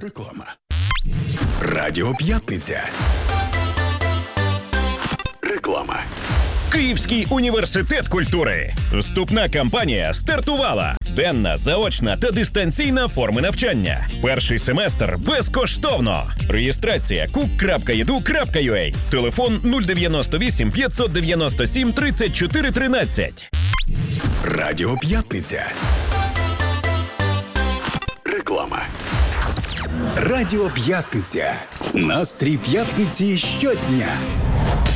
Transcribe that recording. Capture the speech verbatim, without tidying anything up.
Реклама. Радіо П'ятниця. Реклама. Київський університет культури. Вступна кампанія стартувала. Денна, заочна та дистанційна форми навчання. Перший семестр безкоштовно. Реєстрація кук крапка і ді ю крапка ю а. Телефон нуль дев'яносто вісім п'ятсот дев'яносто сім тридцять чотири тринадцять. Радіо П'ятниця. Реклама. Радіо П'ятниця. Настрій п'ятниці щодня.